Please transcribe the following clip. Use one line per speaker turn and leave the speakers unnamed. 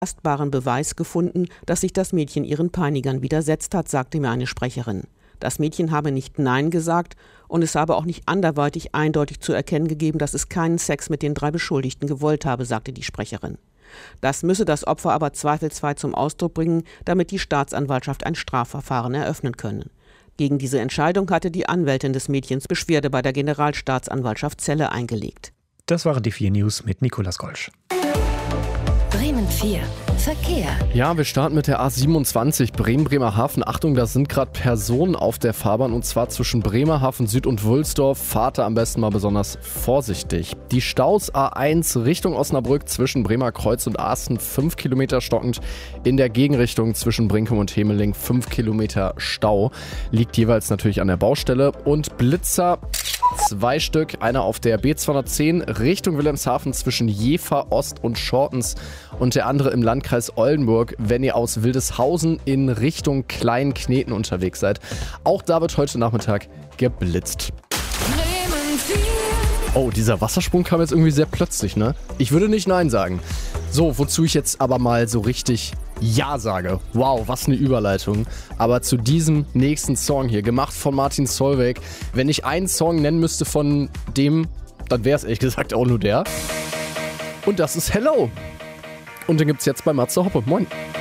belastbaren Beweis gefunden, dass sich das Mädchen ihren Peinigern widersetzt hat, sagte mir eine Sprecherin. Das Mädchen habe nicht Nein gesagt und es habe auch nicht anderweitig eindeutig zu erkennen gegeben, dass es keinen Sex mit den 3 Beschuldigten gewollt habe, sagte die Sprecherin. Das müsse das Opfer aber zweifelsfrei zum Ausdruck bringen, damit die Staatsanwaltschaft ein Strafverfahren eröffnen könne. Gegen diese Entscheidung hatte die Anwältin des Mädchens Beschwerde bei der Generalstaatsanwaltschaft Celle eingelegt.
Das waren die 4 News mit Nicolas Golsch.
Bremen 4. Verkehr.
Ja, wir starten mit der A27 Bremen-Bremerhaven. Achtung, da sind gerade Personen auf der Fahrbahn und zwar zwischen Bremerhaven Süd und Wülsdorf. Fahrt da am besten mal besonders vorsichtig. Die Staus A1 Richtung Osnabrück zwischen Bremerkreuz und Asten 5 Kilometer stockend. In der Gegenrichtung zwischen Brinkum und Hemeling 5 Kilometer Stau. Liegt jeweils natürlich an der Baustelle. Und Blitzer 2 Stück, einer auf der B210 Richtung Wilhelmshaven zwischen Jever Ost und Schortens und der andere im Landkreis Oldenburg, wenn ihr aus Wildeshausen in Richtung Kleinkneten unterwegs seid. Auch da wird heute Nachmittag geblitzt. Oh, dieser Wassersprung kam jetzt irgendwie sehr plötzlich, ne? Ich würde nicht Nein sagen. So, wozu ich jetzt aber mal so richtig Ja sage. Wow, was eine Überleitung. Aber zu diesem nächsten Song hier, gemacht von Martin Solveig. Wenn ich einen Song nennen müsste von dem, dann wäre es ehrlich gesagt auch nur der. Und das ist Hello. Und den gibt's jetzt bei Matze Hoppe. Moin.